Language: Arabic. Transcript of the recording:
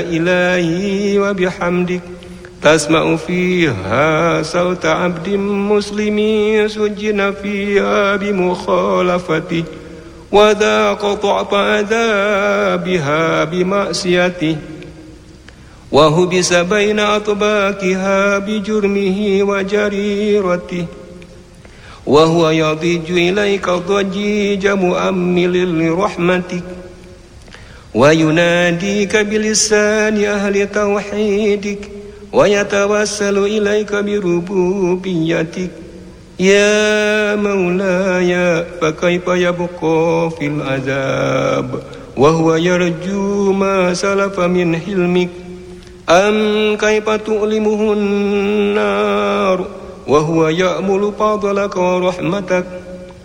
إلهي وبحمدك تسمع فيها صوت عبد مسلم سجن فيها بمخالفته وذاق طعم عذابها بمعصيته وهبس بين أطباقها بجرمه وجريرته وهو يضج إليك ضجيج مؤمل لرحمتك ويناديك بلسان أهل توحيدك ويتوسل إليك بربوبيتك يا مولاي فكيف يبقى في العذاب وهو يرجو ما سلف من حلمك أم كيف تؤلمه النار وهو يأمل فضلك ورحمتك